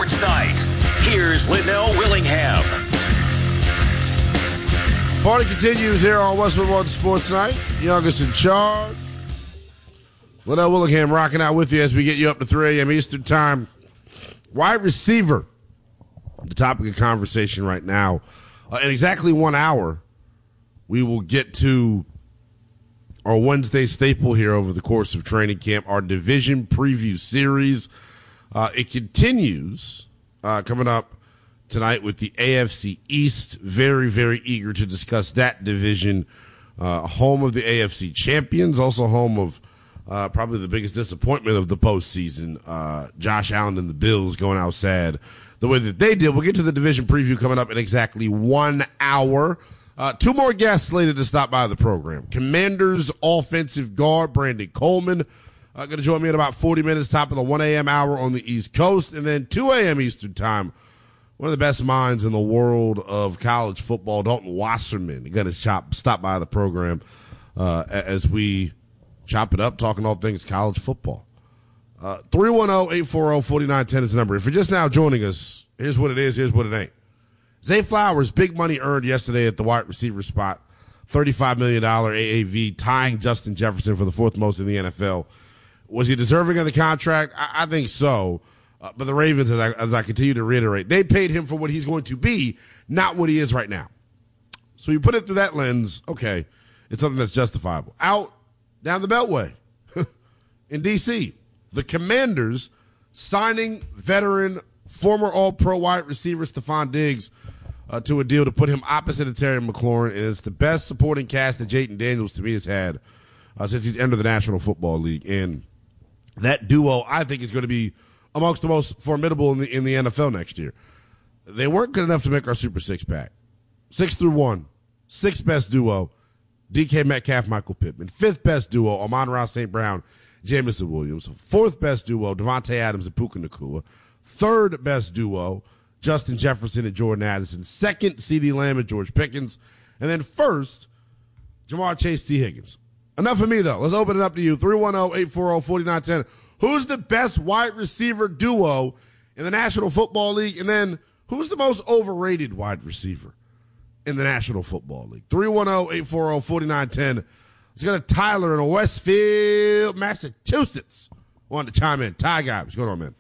Sports Night. Here's Linnell Willingham. Party continues here on Westwood One Sports Night. Youngest in charge. Linnell Willingham rocking out with you as we get you up to 3 a.m. Eastern Time. Wide receiver, the topic of conversation right now. In exactly 1 hour, we will get to our Wednesday staple here over the course of training camp, our division preview series. It continues coming up tonight with the AFC East. Very, very eager to discuss that division. Home of the AFC champions, also home of probably the biggest disappointment of the postseason. Josh Allen and the Bills going out sad the way that they did. We'll get to the division preview coming up in exactly 1 hour. 2 more guests slated to stop by the program. Commanders offensive guard Brandon Coleman going to join me in about 40 minutes, top of the 1 a.m. hour on the East Coast. And then 2 a.m. Eastern Time, one of the best minds in the world of college football, Dalton Wasserman, going to stop by the program as we chop it up, talking all things college football. 310-840-4910 is the number. If you're just now joining us, here's what it is, here's what it ain't. Zay Flowers, big money earned yesterday at the wide receiver spot. $35 million AAV, tying Justin Jefferson for the 4th most in the NFL. Was he deserving of the contract? I think so. But the Ravens, as I continue to reiterate, they paid him for what he's going to be, not what he is right now. So you put it through that lens, okay, it's something that's justifiable. Out down the Beltway in D.C., the Commanders signing veteran, former All-Pro wide receiver Stephon Diggs to a deal to put him opposite of Terry McLaurin, and it's the best supporting cast that Jayden Daniels, to me, has had since he's entered the National Football League. And that duo, I think, is going to be amongst the most formidable in the NFL next year. They weren't good enough to make our Super Six-pack. 6 through 1, 6th best duo, DK Metcalf, Michael Pittman. 5th best duo, Amon-Ra St. Brown, Jamison Williams. 4th best duo, Devontae Adams and Puka Nacua. 3rd best duo, Justin Jefferson and Jordan Addison. 2nd, CeeDee Lamb and George Pickens. And then 1st, Jamar Chase, T. Higgins. Enough of me, though. Let's open it up to you. 310-840-4910. Who's the best wide receiver duo in the National Football League? And then who's the most overrated wide receiver in the National Football League? 310-840-4910. Let's go to Tyler in Westfield, Massachusetts. Wanted to chime in. Ty guy, what's going on, man?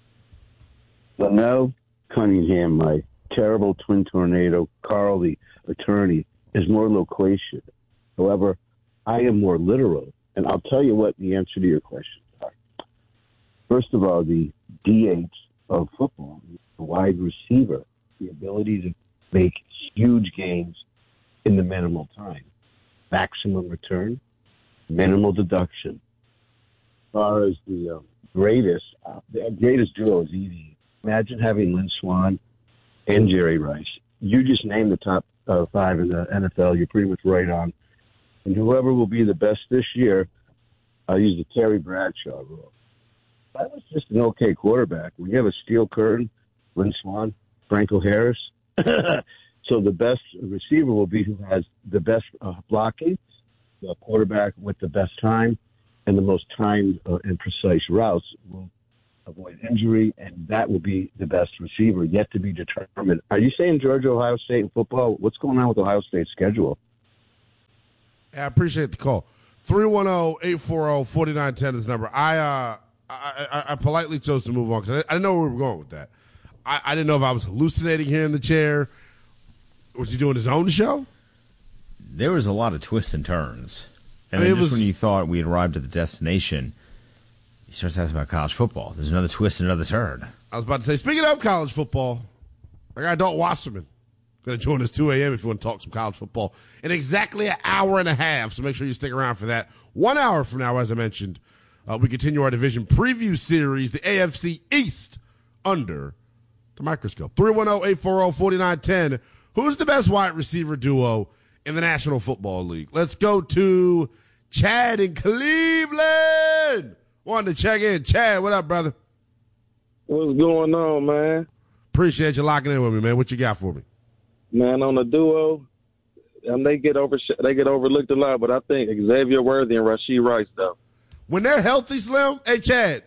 Linnell Cunningham, my terrible twin tornado, Carl, the attorney, is more loquacious. However, I am more literal, and I'll tell you what the answer to your questions are. First of all, the DH of football, the wide receiver, the ability to make huge gains in the minimal time. Maximum return, minimal deduction. As far as the greatest duo is easy. Imagine having Lynn Swann and Jerry Rice. You just named the top 5 in the NFL. You're pretty much right on. And whoever will be the best this year, I'll use the Terry Bradshaw rule. That was just an okay quarterback. When you have a steel curtain, Lynn Swann, Franco Harris, so the best receiver will be who has the best blocking, the quarterback with the best time, and the most timed and precise routes will avoid injury, and that will be the best receiver, yet to be determined. Are you saying Georgia, Ohio State in football? What's going on with Ohio State's schedule? Yeah, I appreciate the call. 310-840-4910 is the number. I politely chose to move on because I didn't know where we were going with that. I didn't know if I was hallucinating here in the chair. Was he doing his own show? There was a lot of twists and turns. And then just when you thought we had arrived at the destination, he starts asking about college football. There's another twist and another turn. I was about to say, speaking of college football, I got Dalton Wasserman going to join us 2 a.m. if you want to talk some college football in exactly an hour and a half. So make sure you stick around for that. 1 hour from now, as I mentioned, we continue our division preview series, the AFC East, under the microscope. 310-840-4910. Who's the best wide receiver duo in the National Football League? Let's go to Chad in Cleveland. Wanted to check in. Chad, what up, brother? What's going on, man? Appreciate you locking in with me, man. What you got for me? Man, on the duo, they get overlooked a lot, but I think Xavier Worthy and Rashee Rice, though. When they're healthy, Slim, hey, Chad,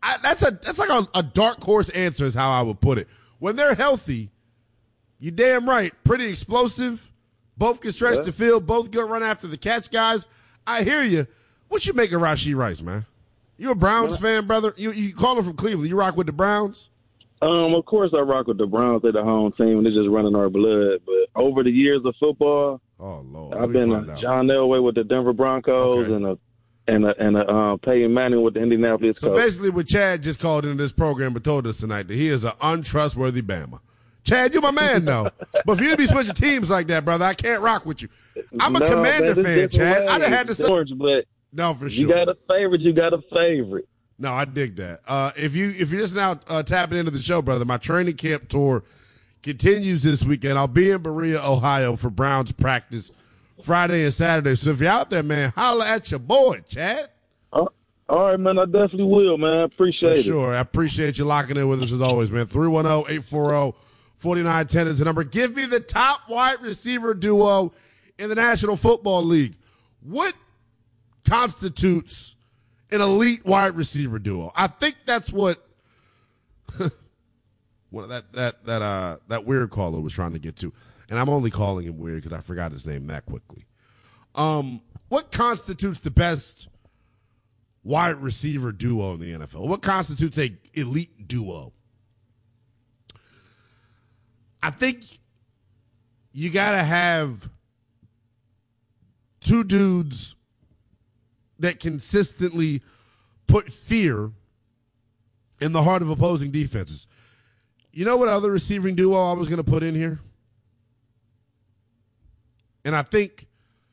That's like a dark horse answer is how I would put it. When they're healthy, you damn right, pretty explosive. Both can stretch the field. Both good run after the catch guys. I hear you. What you make of Rashee Rice, man? You a Browns fan, brother? You calling from Cleveland. You rock with the Browns? Of course I rock with the Browns. They're the home team, and they're just running our blood. But over the years of football, Lord, I've been John Elway with the Denver Broncos and Peyton Manning with the Indianapolis Colts. So basically what Chad just called into this program and told us tonight that he is an untrustworthy Bama. Chad, you're my man, though. But for you to be switching teams like that, brother, I can't rock with you. I'm a Commander fan, Chad. I'd have had to say. But no, for sure. You got a favorite. No, I dig that. If you're just now tapping into the show, brother, my training camp tour continues this weekend. I'll be in Berea, Ohio for Browns practice Friday and Saturday. So if you're out there, man, holla at your boy, Chad. All right, man. I definitely will, man. Appreciate it. Sure. I appreciate you locking in with us as always, man. 310-840-4910 is the number. Give me the top wide receiver duo in the National Football League. What constitutes an elite wide receiver duo? I think that's what that weird caller was trying to get to. And I'm only calling him weird because I forgot his name that quickly. What constitutes the best wide receiver duo in the NFL? What constitutes a elite duo? I think you got to have two dudes that consistently put fear in the heart of opposing defenses. You know what other receiving duo I was going to put in here? And I think,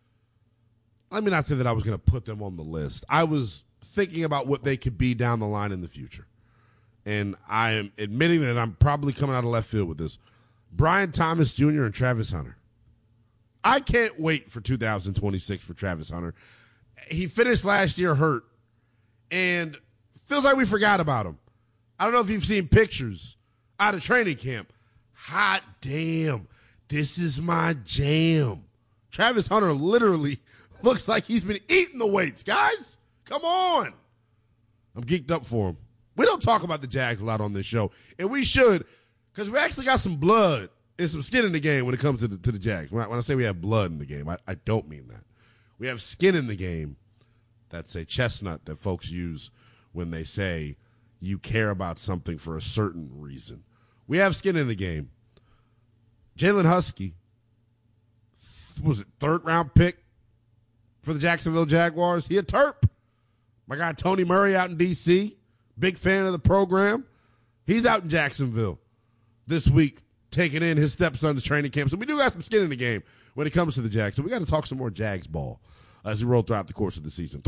let me not say that I was going to put them on the list. I was thinking about what they could be down the line in the future. And I am admitting that I'm probably coming out of left field with this. Brian Thomas Jr. and Travis Hunter. I can't wait for 2026 for Travis Hunter. He finished last year hurt, and feels like we forgot about him. I don't know if you've seen pictures out of training camp. Hot damn, this is my jam. Travis Hunter literally looks like he's been eating the weights, guys. Come on. I'm geeked up for him. We don't talk about the Jags a lot on this show, and we should, because we actually got some blood and some skin in the game when it comes to the Jags. When I say we have blood in the game, I don't mean that. We have skin in the game. That's a chestnut that folks use when they say you care about something for a certain reason. We have skin in the game. Jalen Husky, was it third-round pick for the Jacksonville Jaguars? He a Terp. My guy Tony Murray out in D.C., big fan of the program. He's out in Jacksonville this week taking in his stepson's training camp. So we do got some skin in the game when it comes to the Jags. So we got to talk some more Jags ball as we roll throughout the course of the season.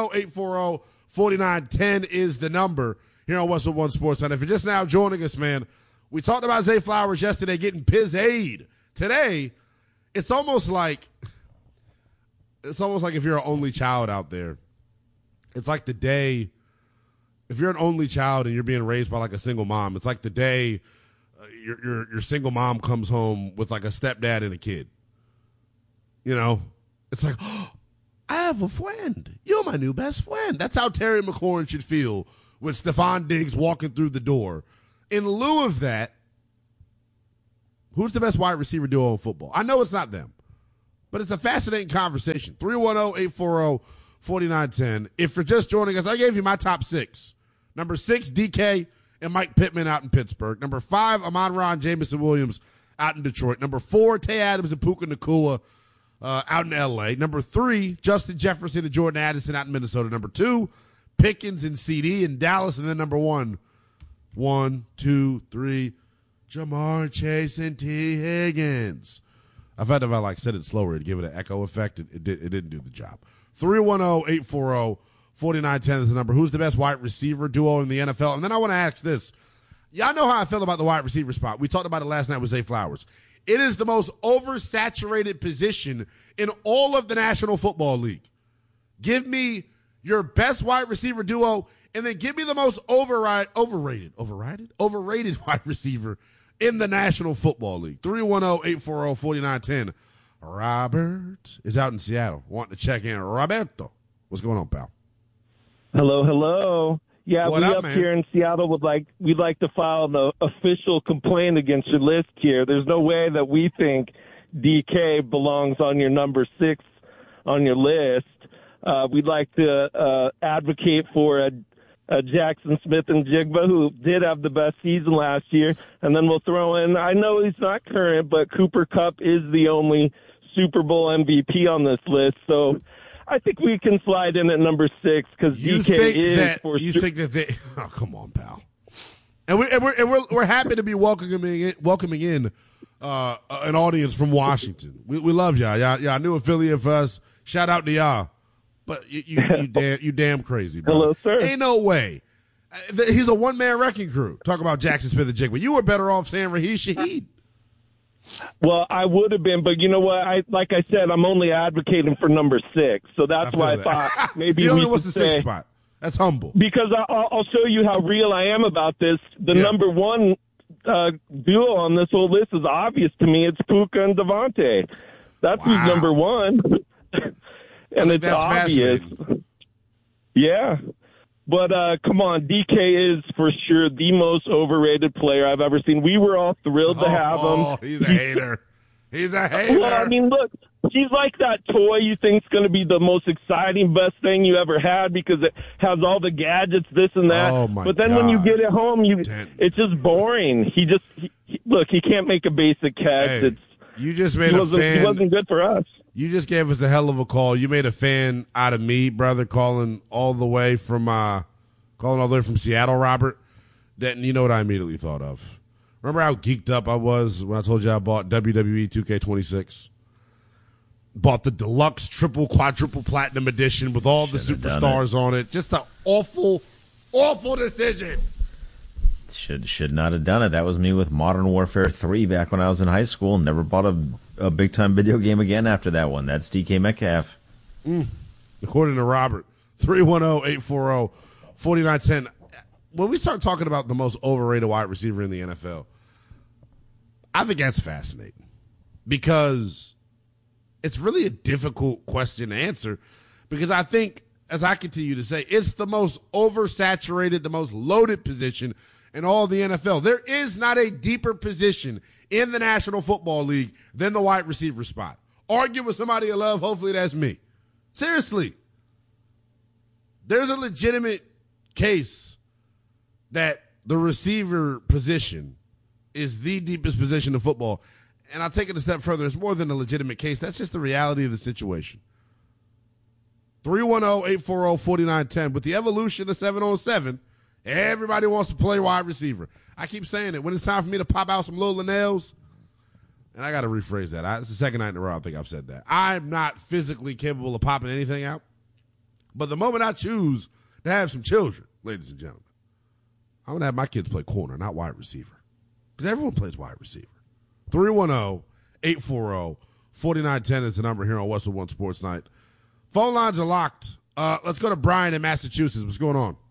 310-840-4910 is the number here on Westwood One Sports. And if you're just now joining us, man, we talked about Zay Flowers yesterday getting Piz-Aid. Today, it's almost like if you're an only child out there, it's like the day, if you're an only child and you're being raised by like a single mom, it's like the day your single mom comes home with like a stepdad and a kid. You know, it's like, oh, I have a friend. You're my new best friend. That's how Terry McLaurin should feel with Stephon Diggs walking through the door. In lieu of that, who's the best wide receiver duo in football? I know it's not them, but it's a fascinating conversation. 310-840-4910. If you're just joining us, I gave you my top six. Number 6, DK and Mike Pittman out in Pittsburgh. Number 5, Amon-Ra and Jameson Williams out in Detroit. Number 4, Tay Adams and Puka Nacua out in L.A. Number 3, Justin Jefferson and Jordan Addison out in Minnesota. Number 2, Pickens and CD in Dallas. And then number 1, 1, 2, 3, Jamar Chase and T. Higgins. I've had to said it slower to give it an echo effect. It didn't do the job. 310-840-4910 is the number. Who's the best wide receiver duo in the NFL? And then I want to ask this. Y'all know how I feel about the wide receiver spot. We talked about it last night with Zay Flowers. It is the most oversaturated position in all of the National Football League. Give me your best wide receiver duo, and then give me the most overrated wide receiver in the National Football League. 310-840-4910. Robert is out in Seattle wanting to check in. Roberto, what's going on, pal? Hello. Yeah, what we up, up man? here in Seattle we'd like to file the official complaint against your list here. There's no way that we think DK belongs on your number 6 on your list. We'd like to advocate for a Jackson Smith and Jigba, who did have the best season last year. And then we'll throw in, I know he's not current, but Cooper Kupp is the only Super Bowl MVP on this list. So I think we can slide in at number 6 because DK is for you think that they? Oh, come on, pal. And we're happy to be welcoming in an audience from Washington. We love y'all. Y'all new affiliate for us. Shout out to y'all. But you damn crazy, bro. Hello, sir. Ain't no way. He's a one-man wrecking crew. Talk about Jackson Smith and Jigba. You were better off saying Raheem Shaheed. Well, I would have been, but you know what? Like I said, I'm only advocating for number 6, so that's why I thought maybe he we only wants could the 6th say, spot. That's humble. because I'll show you how real I am about this. The number 1 duo on this whole list is obvious to me. It's Puka and Devontae. That's who's number 1. And it's that's obvious. Yeah. But come on, DK is for sure the most overrated player I've ever seen. We were all thrilled to have him. Oh, he's a hater. He's a hater. Well, I mean, look, he's like that toy you think's going to be the most exciting, best thing you ever had because it has all the gadgets, this and that. Oh, my but then when you God. get it home, it's just boring. Look, he can't make a basic catch. Hey, you just made he a fan. He wasn't good for us. You just gave us a hell of a call. You made a fan out of me, brother, calling all the way from Seattle, Robert. Then you know what I immediately thought of. Remember how geeked up I was when I told you I bought WWE 2K26? Bought the deluxe triple, quadruple platinum edition with all the superstars on it. Just an awful, awful decision. Should not have done it. That was me with Modern Warfare 3 back when I was in high school. Never bought a big-time video game again after that one. That's DK Metcalf. According to Robert, 310-840-4910. When we start talking about the most overrated wide receiver in the NFL, I think that's fascinating because it's really a difficult question to answer because I think, as I continue to say, it's the most oversaturated, the most loaded position in all the NFL. There is not a deeper position in the National Football League than the wide receiver spot. Argue with somebody you love, hopefully that's me. Seriously. There's a legitimate case that the receiver position is the deepest position in football. And I'll take it a step further. It's more than a legitimate case. That's just the reality of the situation. 310-840-4910. With the evolution of 7-on-7, everybody wants to play wide receiver. I keep saying it. When it's time for me to pop out some Lola nails, and I got to rephrase that. It's the second night in a row I think I've said that. I'm not physically capable of popping anything out. But the moment I choose to have some children, ladies and gentlemen, I'm going to have my kids play corner, not wide receiver. Because everyone plays wide receiver. 310-840-4910 is the number here on Westwood One Sports Night. Phone lines are locked. Let's go to Brian in Massachusetts. What's going on?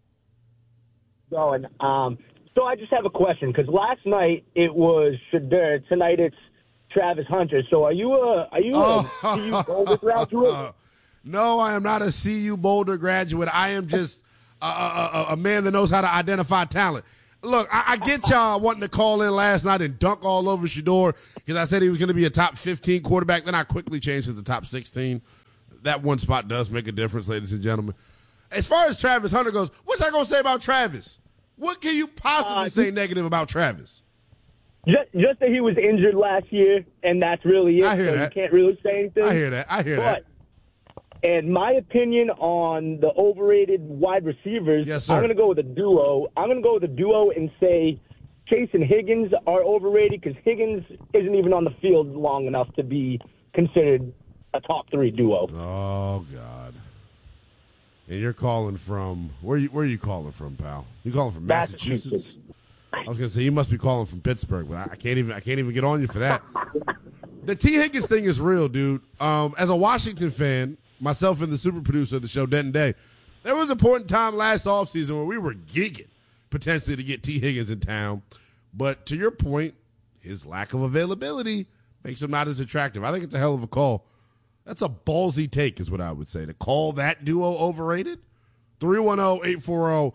So I just have a question because last night it was Shedeur. Tonight it's Travis Hunter. So are you a CU Boulder graduate? No, I am not a CU Boulder graduate. I am just a man that knows how to identify talent. Look, I get y'all wanting to call in last night and dunk all over Shedeur because I said he was going to be a top 15 quarterback. Then I quickly changed to the top 16. That one spot does make a difference, ladies and gentlemen. As far as Travis Hunter goes, what's I going to say about Travis? What can you possibly say negative about Travis? Just that he was injured last year, and that's really it. I hear that. You can't really say anything. I hear that. And my opinion on the overrated wide receivers, yes, sir. I'm going to go with a duo. I'm going to go with a duo and say Chase and Higgins are overrated because Higgins isn't even on the field long enough to be considered a top 3 duo. Oh, God. And you're calling from where are you calling from, pal? You calling from Massachusetts? I was gonna say you must be calling from Pittsburgh, but I can't even get on you for that. The T. Higgins thing is real, dude. As a Washington fan, myself and the super producer of the show, Denton Day, there was a point in time last offseason where we were geeking potentially to get T. Higgins in town. But to your point, his lack of availability makes him not as attractive. I think it's a hell of a call. That's a ballsy take is what I would say. To call that duo overrated? 310-840-4910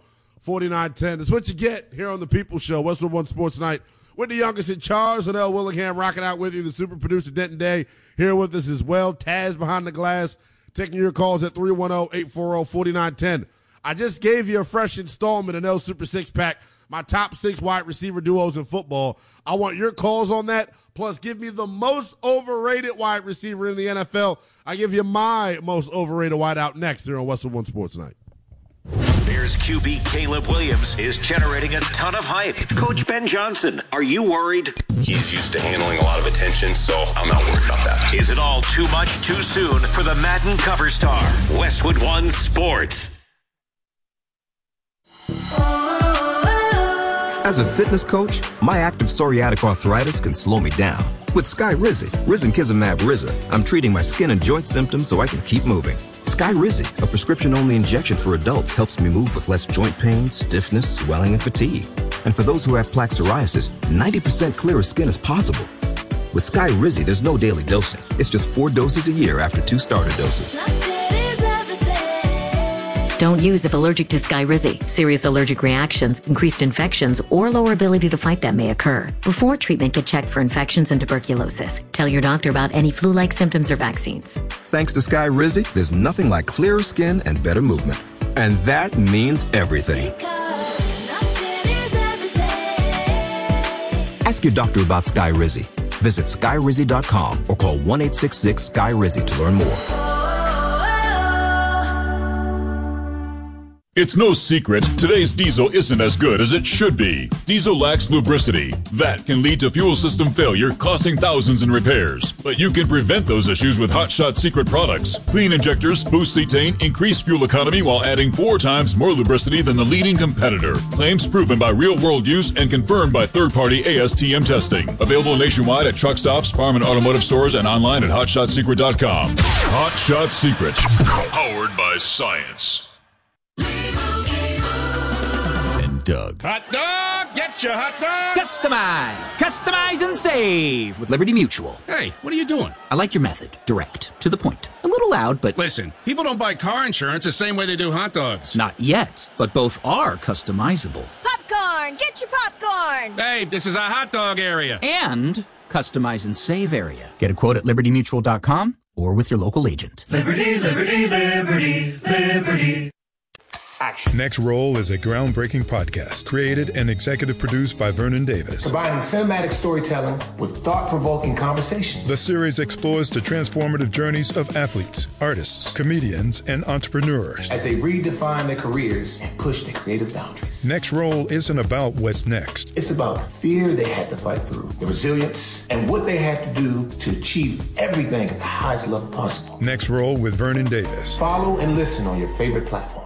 4910. That's what you get here on the People Show, Westwood One Sports Night. With the youngest in charge, Linnell Willingham, rocking out with you, the super producer, Denton Day, here with us as well. Taz behind the glass, taking your calls at 310-840-4910. I just gave you a fresh installment of NL Super Six Pack, my top 6 wide receiver duos in football. I want your calls on that. Plus, give me the most overrated wide receiver in the NFL. I give you my most overrated wideout next here on Westwood One Sports Night. Bears QB Caleb Williams is generating a ton of hype. Coach Ben Johnson, are you worried? He's used to handling a lot of attention, so I'm not worried about that. Is it all too much too soon for the Madden cover star? Westwood One Sports. As a fitness coach, my active psoriatic arthritis can slow me down. With Skyrizi, Risankizumab Riza, I'm treating my skin and joint symptoms so I can keep moving. Skyrizi, a prescription-only injection for adults, helps me move with less joint pain, stiffness, swelling, and fatigue. And for those who have plaque psoriasis, 90% clearer skin is possible. With Skyrizi, there's no daily dosing. It's just 4 doses a year after 2 starter doses. Don't use if allergic to Skyrizi. Serious allergic reactions, increased infections, or lower ability to fight them may occur. Before treatment, get checked for infections and tuberculosis. Tell your doctor about any flu-like symptoms or vaccines. Thanks to Skyrizi, there's nothing like clearer skin and better movement. And that means everything. Ask your doctor about Skyrizi. Visit Skyrizi.com or call 1-866-SKY-RIZI to learn more. It's no secret, today's diesel isn't as good as it should be. Diesel lacks lubricity. That can lead to fuel system failure, costing thousands in repairs. But you can prevent those issues with Hot Shot Secret products. Clean injectors, boost cetane, increase fuel economy while adding 4 times more lubricity than the leading competitor. Claims proven by real-world use and confirmed by third-party ASTM testing. Available nationwide at truck stops, farm and automotive stores, and online at HotShotSecret.com. Hot Shot Secret. Powered by science. Doug. Hot dog! Get your hot dog! Customize and save with Liberty Mutual. Hey, what are you doing? I like your method. Direct. To the point. A little loud, but... Listen, people don't buy car insurance the same way they do hot dogs. Not yet, but both are customizable. Popcorn! Get your popcorn! Hey, this is a hot dog area. And customize and save area. Get a quote at libertymutual.com or with your local agent. Liberty, liberty, liberty, liberty. Action. Next Roll is a groundbreaking podcast created and executive produced by Vernon Davis. Combining cinematic storytelling with thought-provoking conversations. The series explores the transformative journeys of athletes, artists, comedians, and entrepreneurs as they redefine their careers and push their creative boundaries. Next Roll isn't about what's next. It's about the fear they had to fight through, the resilience, and what they had to do to achieve everything at the highest level possible. Next Roll with Vernon Davis. Follow and listen on your favorite platform.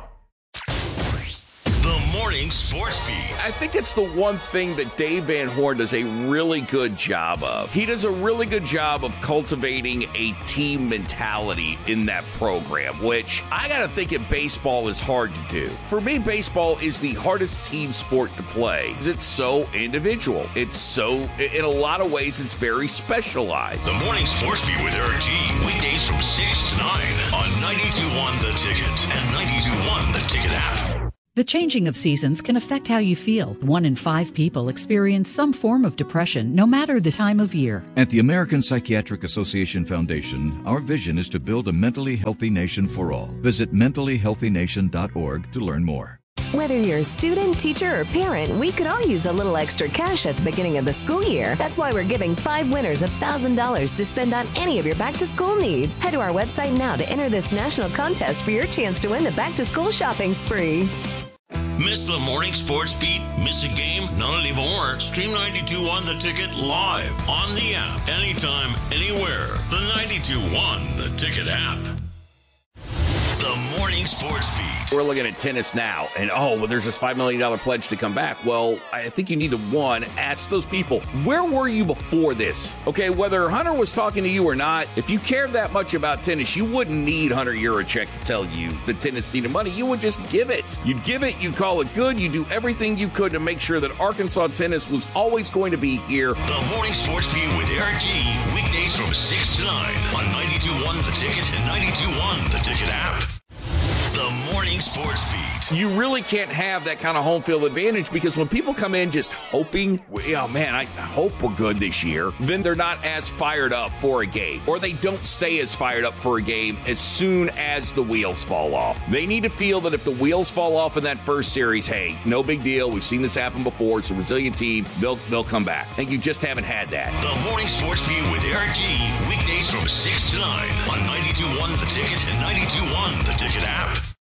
Sports Beat. I think it's the one thing that Dave Van Horn does a really good job of. He does a really good job of cultivating a team mentality in that program, which I gotta think in baseball is hard to do. For me, baseball is the hardest team sport to play. It's so individual. It's so, in a lot of ways, it's very specialized. The Morning Sports Beat with Eric G. Weekdays from 6 to 9 on 92.1 The Ticket and 92.1 The Ticket app. The changing of seasons can affect how you feel. 1 in 5 people experience some form of depression, no matter the time of year. At the American Psychiatric Association Foundation, our vision is to build a mentally healthy nation for all. Visit mentallyhealthynation.org to learn more. Whether you're a student, teacher, or parent, we could all use a little extra cash at the beginning of the school year. That's why we're giving 5 winners $1,000 to spend on any of your back-to-school needs. Head to our website now to enter this national contest for your chance to win the back-to-school shopping spree. Miss the Morning Sports Beat? Miss a game? None anymore. Stream 92.1 The Ticket live on the app. Anytime, anywhere. The 92.1 The Ticket app. The Morning Sports Beat. We're looking at tennis now, and there's this $5 million pledge to come back. Well, I think you need to, one, ask those people, where were you before this? Okay, whether Hunter was talking to you or not, if you cared that much about tennis, you wouldn't need Hunter Yurachek to tell you that tennis needed money. You would just give it. You'd give it, you'd call it good, you'd do everything you could to make sure that Arkansas tennis was always going to be here. The Morning Sports Beat with Eric G. Weekdays from 6 to 9 on 92.1 The Ticket and 92.1 The Ticket app. The Morning Morning Sports Beat. You really can't have that kind of home field advantage because when people come in just hoping, oh man, I hope we're good this year, then they're not as fired up for a game, or they don't stay as fired up for a game as soon as the wheels fall off. They need to feel that if the wheels fall off in that first series, hey, no big deal. We've seen this happen before. It's a resilient team. They'll come back. And you just haven't had that. The Morning Sports Beat with Eric G. Weekdays from 6 to 9 on 92.1 The Ticket and 92.1 The Ticket app.